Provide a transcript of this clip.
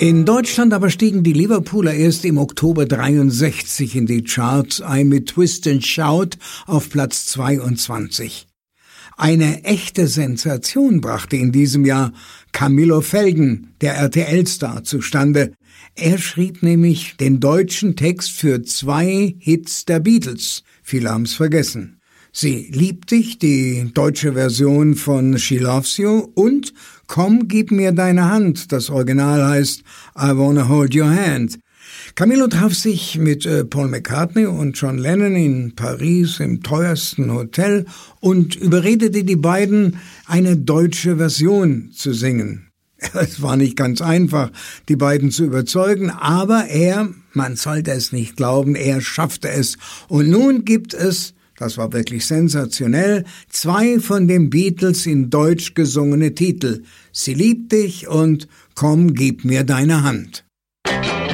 In Deutschland aber stiegen die Liverpooler erst im Oktober 63 in die Charts ein mit Twist and Shout auf Platz 22. Eine echte Sensation brachte in diesem Jahr Camillo Felgen, der RTL-Star, zustande. Er schrieb nämlich den deutschen Text für 2 Hits der Beatles. Viele haben's vergessen. Sie liebt dich, die deutsche Version von She Loves You, und Komm, gib mir deine Hand, das Original heißt I Wanna Hold Your Hand. Camillo traf sich mit Paul McCartney und John Lennon in Paris im teuersten Hotel und überredete die beiden, eine deutsche Version zu singen. Es war nicht ganz einfach, die beiden zu überzeugen, aber man sollte es nicht glauben, er schaffte es. Und nun gibt es, das war wirklich sensationell, 2 von den Beatles in Deutsch gesungene Titel. Sie liebt dich und Komm, gib mir deine Hand.